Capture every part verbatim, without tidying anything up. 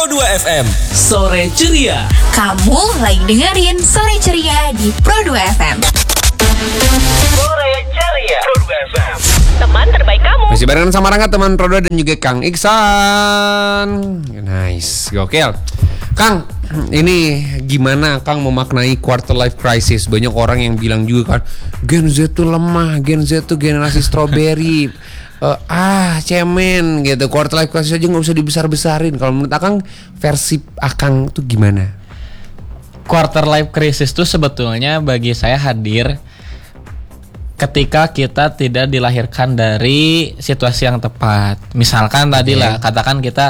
Pro dua F M. Sore Ceria. Kamu lagi dengerin Sore Ceria di Pro dua F M. Sore Ceria. Pro dua F M. Teman terbaik kamu. Masih barengan sama Rangga, teman Pro dua dan juga Kang Iksan. Nice, gokil. Kang, ini gimana Kang memaknai quarter life crisis? Banyak orang yang bilang juga kan, Gen Z tuh lemah, Gen Z tuh generasi strawberry. Uh, ah cemen gitu, quarter life crisis aja nggak usah dibesar-besarin. Kalau menurut Akang, versi Akang tuh gimana? Quarter life crisis tuh sebetulnya bagi saya hadir ketika kita tidak dilahirkan dari situasi yang tepat. Misalkan tadi lah, katakan kita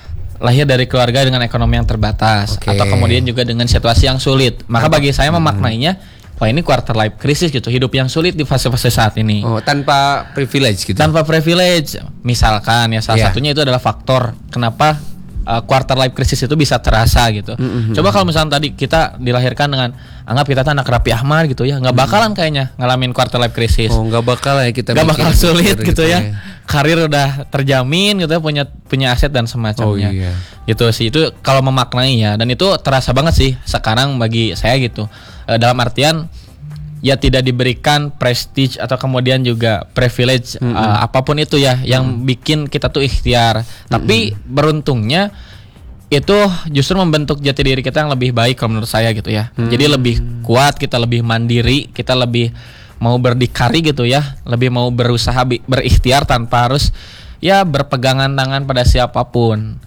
lahir dari keluarga dengan ekonomi yang terbatas, okay, atau kemudian juga dengan situasi yang sulit. Maka bagi saya memaknainya, wah ini quarter life crisis gitu, hidup yang sulit di fase-fase saat ini. Oh, tanpa privilege gitu. Tanpa privilege. Misalkan ya salah yeah. satunya itu adalah faktor kenapa uh, quarter life crisis itu bisa terasa gitu. Mm-hmm. Coba kalau misalnya tadi kita dilahirkan dengan anggap kita tuh anak Raffi Ahmad gitu ya, nggak bakalan mm-hmm. kayaknya ngalamin quarter life crisis. Oh, nggak bakal ya kita. Nggak bakal sulit gitu, gitu ya. ya. Karir udah terjamin gitu ya, punya punya aset dan semacamnya. Oh, iya. Gitu sih, itu kalau memaknainya, dan itu terasa banget sih sekarang bagi saya gitu. E, dalam artian ya tidak diberikan prestige atau kemudian juga privilege mm-hmm. uh, apapun itu ya mm-hmm. yang bikin kita tuh ikhtiar. Mm-hmm. Tapi beruntungnya itu justru membentuk jati diri kita yang lebih baik kalau menurut saya gitu ya. Mm-hmm. Jadi lebih kuat, kita lebih mandiri, kita lebih mau berdikari gitu ya, lebih mau berusaha berikhtiar tanpa harus ya berpegangan tangan pada siapapun.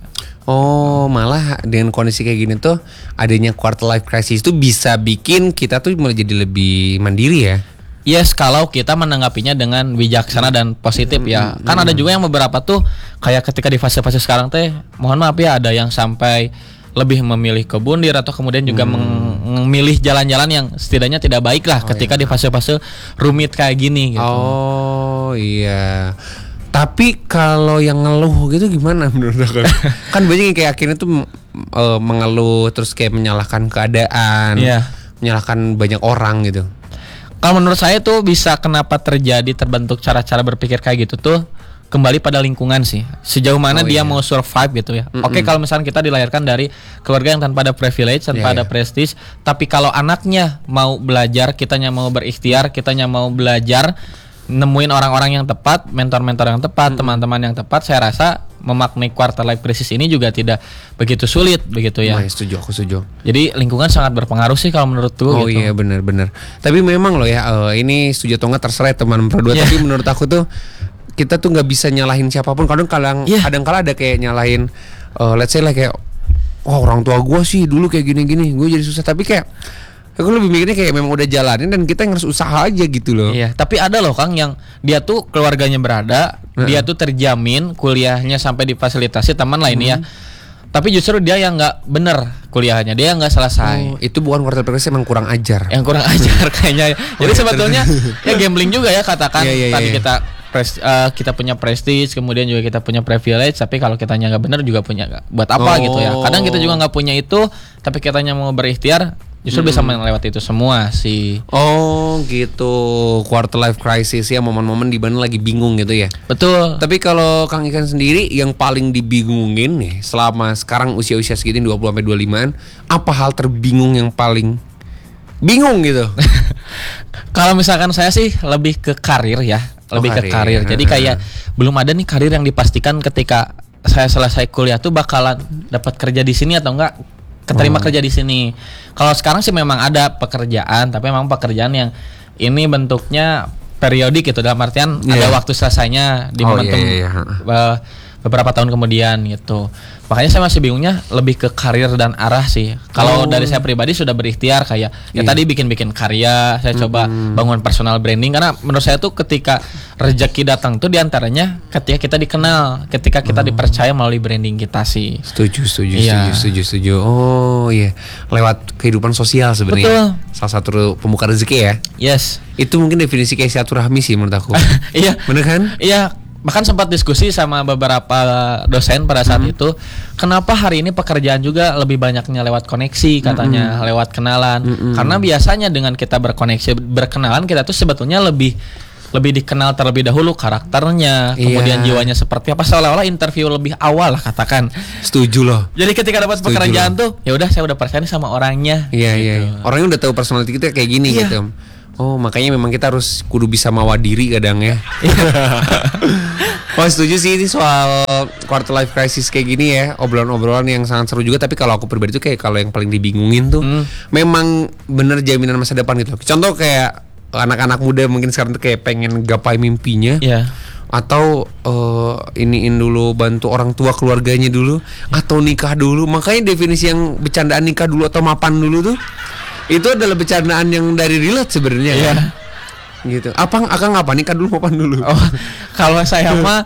Oh, malah dengan kondisi kayak gini tuh adanya quarter life crisis itu bisa bikin kita tuh mulai jadi lebih mandiri ya. Yes, kalau kita menanggapinya dengan bijaksana dan positif ya. Mm-hmm. Kan ada juga yang beberapa tuh kayak ketika di fase-fase sekarang teh, mohon maaf ya, ada yang sampai lebih memilih kebundir atau kemudian juga hmm. memilih jalan-jalan yang setidaknya tidak baik lah oh, ketika iya. di fase-fase rumit kayak gini gitu. Oh iya. Tapi kalau yang ngeluh gitu gimana menurut aku? Kan banyak yang kayak akhirnya tuh uh, mengeluh terus kayak menyalahkan keadaan, yeah. menyalahkan banyak orang gitu. Kalau menurut saya tuh bisa kenapa terjadi terbentuk cara-cara berpikir kayak gitu tuh kembali pada lingkungan sih. Sejauh mana oh, dia iya. mau survive gitu ya. Mm-mm. Oke, kalau misalnya kita dilahirkan dari keluarga yang tanpa ada privilege, tanpa yeah, ada yeah. prestige, tapi kalau anaknya mau belajar, kitanya mau berikhtiar, kitanya mau belajar, nemuin orang-orang yang tepat, mentor-mentor yang tepat, mm-hmm. teman-teman yang tepat, saya rasa memaknai quarter life crisis ini juga tidak begitu sulit begitu ya. Oh, setuju, aku setuju. Jadi lingkungan sangat berpengaruh sih kalau menurutku. Oh gitu. iya benar-benar. Tapi memang loh ya, uh, ini setuju atau enggak terserah teman berdua. Yeah. Tapi menurut aku tuh kita tuh nggak bisa nyalahin siapapun. Kadang-kadang, yeah. kadang-kala ada kayak nyalahin, uh, let's say lah kayak, wah orang tua gue sih dulu kayak gini-gini, gue jadi susah. Tapi kayak aku lebih mikirnya kayak memang udah jalanin dan kita yang harus usaha aja gitu loh. Iya, tapi ada loh Kang yang dia tuh keluarganya berada, uh-huh. dia tuh terjamin kuliahnya sampai difasilitasi teman lainnya. Uh-huh. Tapi justru dia yang nggak bener kuliahnya, dia yang nggak selesai. Oh, itu bukan quarter life crisis, emang kurang ajar. Yang kurang ajar kayaknya. Jadi sebetulnya ya gambling juga ya, katakan yeah, yeah, tadi yeah. kita pres, uh, kita punya prestige, kemudian juga kita punya privilege, tapi kalau kitanya nggak bener juga punya gak, buat apa oh. gitu ya. Kadang kita juga nggak punya itu, tapi kitanya mau berikhtiar, justru hmm. bisa melewati itu semua sih. Oh gitu, quarter life crisis ya, momen-momen di mana lagi bingung gitu ya. Betul. Tapi kalau Kang Ikan sendiri yang paling dibingungin nih selama sekarang usia-usia segini dua puluh sampai dua puluh limaan, apa hal terbingung yang paling bingung gitu? Kalau misalkan saya sih lebih ke karir ya, lebih oh, ke karir. Jadi kayak belum ada nih karir yang dipastikan ketika saya selesai kuliah tuh bakalan dapat kerja di sini atau enggak keterima oh. kerja di sini. Kalau sekarang sih memang ada pekerjaan, tapi memang pekerjaan yang ini bentuknya periodik gitu, dalam artian yeah. ada waktu selesainya di oh, momentum yeah, yeah. Uh, beberapa tahun kemudian gitu. Makanya saya masih bingungnya lebih ke karir dan arah sih. Kalau oh. dari saya pribadi sudah berikhtiar kayak ya yeah. tadi bikin-bikin karya, saya mm-hmm. coba bangun personal branding, karena menurut saya tuh ketika rezeki datang tuh diantaranya ketika kita dikenal, ketika kita oh. dipercaya melalui branding kita sih. Setuju, setuju, yeah. setuju, setuju, setuju. Oh iya, yeah. lewat kehidupan sosial sebenarnya. Salah satu pembuka rezeki ya. Yes. Itu mungkin definisi kayak silaturahmi sih menurut aku. Iya. Bener kan? Iya. Bahkan sempat diskusi sama beberapa dosen pada saat hmm. itu, kenapa hari ini pekerjaan juga lebih banyaknya lewat koneksi katanya, hmm. lewat kenalan. Hmm. Karena biasanya dengan kita berkoneksi, berkenalan, kita tuh sebetulnya lebih lebih dikenal terlebih dahulu karakternya, Iya. kemudian jiwanya seperti apa, seolah-olah interview lebih awal lah katakan. Setuju loh. Jadi ketika dapat Setuju pekerjaan tuh, ya udah saya udah percaya nih sama orangnya. Iya gitu. iya. iya. Orangnya udah tahu personality kita kayak gini Iya. gitu. Oh makanya memang kita harus kudu bisa mawa diri kadang ya. Oh setuju sih ini soal quarter life crisis kayak gini ya, obrolan-obrolan yang sangat seru juga. Tapi kalau aku pribadi tuh kayak kalau yang paling dibingungin tuh Hmm. memang bener jaminan masa depan gitu. Contoh kayak anak-anak muda mungkin sekarang tuh kayak pengen gapai mimpinya. Iya. Atau eh, iniin dulu, bantu orang tua keluarganya dulu, atau nikah dulu. Makanya definisi yang bercandaan nikah dulu atau mapan dulu tuh itu adalah bercandaan yang dari relate sebenarnya Iya. kan? Gitu. Apa akang apa nikah dulu mapan dulu? Oh, kalau saya mah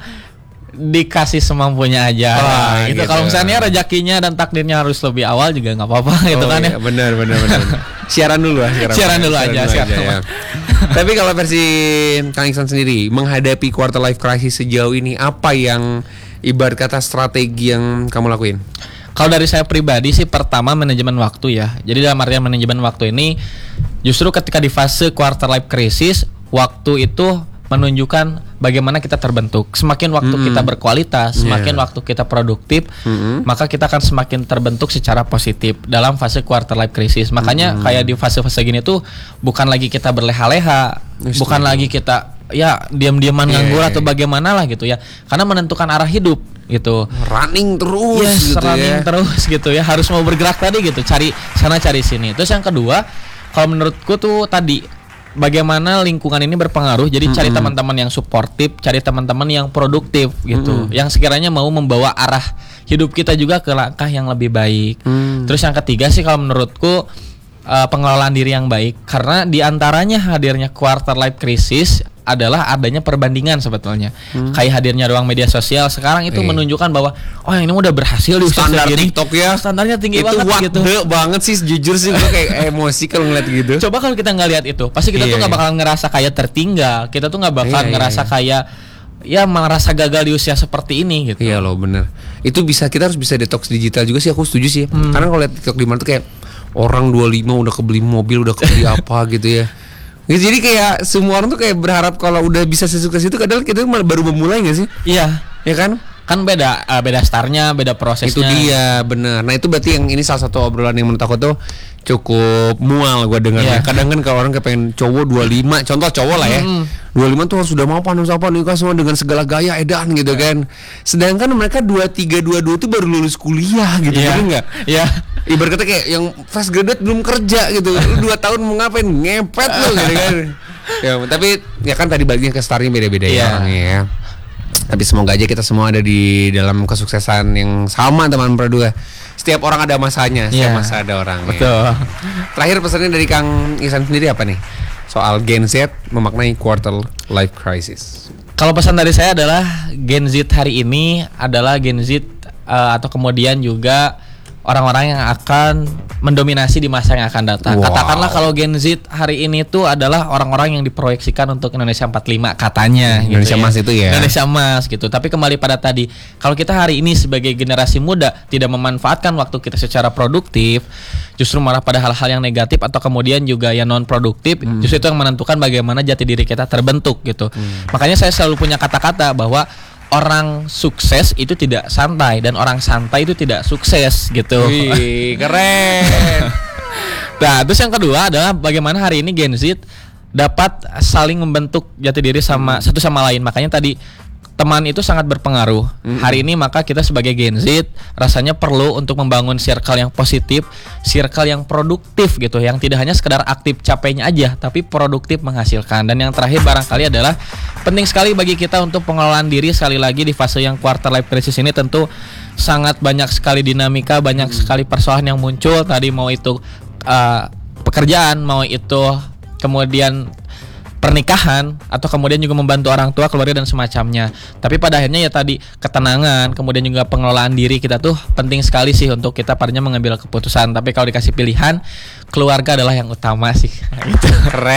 dikasih semampunya aja. Oh, Nah, gitu. gitu. Kalau misalnya rezekinya dan takdirnya harus lebih awal juga nggak apa-apa gitu Oh, kan iya, ya. benar benar benar. Siaran dulu lah, Siaran dulu aja, siaran ya. Tapi kalau versi Kang Iksan sendiri menghadapi quarter life crisis sejauh ini apa yang ibarat kata strategi yang kamu lakuin? Kalau dari saya pribadi sih pertama manajemen waktu ya. Jadi dalam artian manajemen waktu ini justru ketika di fase quarter life crisis, waktu itu menunjukkan bagaimana kita terbentuk. Semakin waktu Mm-mm. kita berkualitas, semakin Yeah. waktu kita produktif, Mm-mm. maka kita akan semakin terbentuk secara positif dalam fase quarter life crisis. Makanya kayak di fase-fase gini tuh bukan lagi kita berleha-leha, Yes, bukan setuju. lagi kita ya diam-diaman Yeah, nganggur yeah, atau yeah. bagaimana lah gitu ya. Karena menentukan arah hidup gitu. Running terus Yes, gitu running ya. terus gitu ya, harus mau bergerak tadi gitu, cari sana cari sini. Terus yang kedua, kalau menurutku tuh tadi bagaimana lingkungan ini berpengaruh. Jadi cari teman-teman yang suportif, cari teman-teman yang produktif gitu, yang sekiranya mau membawa arah hidup kita juga ke langkah yang lebih baik. Mm. Terus yang ketiga sih kalau menurutku uh, pengelolaan diri yang baik, karena diantaranya hadirnya quarter life crisis adalah adanya perbandingan sebetulnya. Kayak hadirnya ruang media sosial sekarang itu Iya. menunjukkan bahwa oh yang ini udah berhasil di usia Standar segini. TikTok ya. Standarnya tinggi itu banget what gitu. the banget sih, jujur sih gue kayak emosi kalau ngeliat gitu. Coba kalau kita nggak lihat itu, pasti kita Iya, tuh nggak iya. bakal ngerasa kayak tertinggal. Kita tuh nggak bakal Iya, iya, ngerasa iya. kayak ya merasa gagal di usia seperti ini gitu. Iya loh bener. Itu bisa, kita harus bisa detox digital juga sih, aku setuju sih. Karena kalau lihat TikTok di mana tuh kayak orang dua puluh lima udah kebeli mobil, udah kebeli apa gitu ya. Gitu, jadi kayak semua orang tuh kayak berharap kalau udah bisa sesukses itu, kadang kita malah baru memulai nggak sih? Iya, Ya kan? kan beda uh, beda startnya, beda prosesnya. Itu dia bener. Nah itu berarti yang ini salah satu obrolan yang menurut aku tuh cukup mual gue dengarnya. Iya. Kadang kan kalau orang kayak pengen cowok dua puluh lima, contoh cowok lah ya, Mm. dua puluh lima tuh harus sudah mapan, harus apa nikah semua dengan segala gaya edan gitu kan. Sedangkan mereka dua puluh tiga, dua puluh dua tuh baru lulus kuliah gitu, Iya. bener nggak? Iya. Ibarat kata kayak yang fresh graduate belum kerja gitu. Lu dua tahun mau ngapain? Ngepet lu gitu kan. Ya, tapi ya kan tadi bagian ke startnya beda-beda ya Iya. orangnya ya. Tapi semoga aja kita semua ada di dalam kesuksesan yang sama teman berdua. Setiap orang ada masanya, setiap Iya. masa ada orang. Betul. Terakhir pesannya dari Kang Ihsan sendiri apa nih? Soal Gen Z memaknai quarter life crisis. Kalau pesan dari saya adalah Gen Z hari ini adalah Gen Z uh, atau kemudian juga orang-orang yang akan mendominasi di masa yang akan datang. Wow. Katakanlah kalau Gen Z hari ini tuh adalah orang-orang yang diproyeksikan untuk Indonesia empat puluh lima katanya. Indonesia gitu Emas itu ya. Indonesia Emas gitu. Tapi kembali pada tadi, kalau kita hari ini sebagai generasi muda tidak memanfaatkan waktu kita secara produktif, justru malah pada hal-hal yang negatif atau kemudian juga yang non produktif, Hmm. justru itu yang menentukan bagaimana jati diri kita terbentuk gitu. Makanya saya selalu punya kata-kata bahwa orang sukses itu tidak santai dan orang santai itu tidak sukses gitu. Wih, keren. Nah, terus yang kedua adalah bagaimana hari ini Gen Z dapat saling membentuk jati diri sama satu sama lain. Makanya tadi teman itu sangat berpengaruh. Hari ini maka kita sebagai Gen Z rasanya perlu untuk membangun circle yang positif, circle yang produktif gitu, yang tidak hanya sekedar aktif capeknya aja, tapi produktif menghasilkan. Dan yang terakhir barangkali adalah penting sekali bagi kita untuk pengelolaan diri, sekali lagi di fase yang quarter life crisis ini tentu sangat banyak sekali dinamika, banyak sekali persoalan yang muncul. Tadi mau itu uh, pekerjaan, mau itu kemudian pernikahan, atau kemudian juga membantu orang tua, keluarga dan semacamnya. Tapi pada akhirnya ya tadi ketenangan, kemudian juga pengelolaan diri kita tuh penting sekali sih untuk kita padanya mengambil keputusan. Tapi kalau dikasih pilihan, keluarga adalah yang utama sih. Gitu.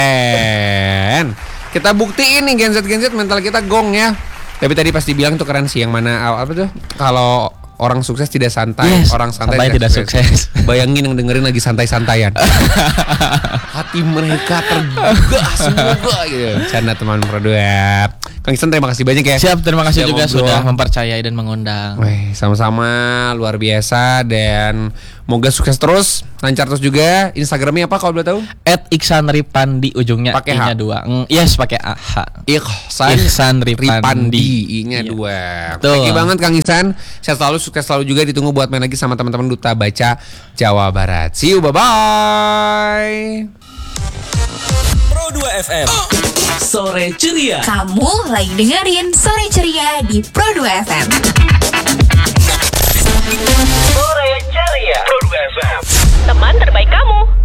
Keren. Kita buktiin nih Gen Z Gen Z mental kita gong ya. Tapi tadi pasti bilang tuh keren sih yang mana apa tuh? Kalau orang sukses tidak santai, Yes, orang santai, santai tidak sukses. Bayangin yang dengerin lagi santai-santaian. Hati mereka tergugah semoga gitu. Canda teman berdua. Kang Iksan terima kasih banyak ya. Siap, terima kasih Sudah juga ngobrol. sudah mempercayai dan mengundang. Weh, sama-sama luar biasa dan moga sukses terus, lancar terus juga. Instagramnya apa kalau boleh tahu? At Iksan Ripandi ujungnya Pakai H. I-nya dua. Mm, yes, pakai A H. Ihsan, Ihsan Ripandi. I-nya Iya. dua. Betul. Thank you banget Kang Ihsan. Saya selalu sukses selalu juga, ditunggu buat main lagi sama teman-teman Duta Baca Jawa Barat. See you, bye-bye. Pro dua F M. Sore ceria. Kamu lagi dengerin Sore Ceria di Pro dua F M. Sore ceria. Pro dua F M. Teman terbaik kamu.